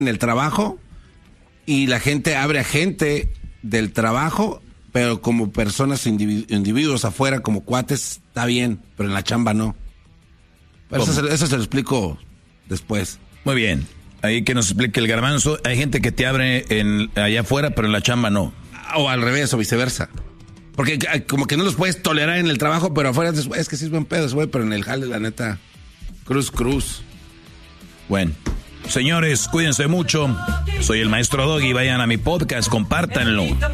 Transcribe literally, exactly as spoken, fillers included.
en el trabajo y la gente abre a gente del trabajo, pero como personas, individu- individuos afuera, como cuates, está bien, pero en la chamba no. Pero eso, se, eso se lo explico después. Muy bien. Ahí que nos explique el Garbanzo. Hay gente que te abre en, allá afuera, pero en la chamba no. O al revés, o viceversa. Porque como que no los puedes tolerar en el trabajo, pero afuera es, es que sí es buen pedo, güey, pero en el jale, la neta, cruz, cruz. Bueno, señores, cuídense mucho. Soy el Maestro Doggy. Vayan a mi podcast, compártanlo.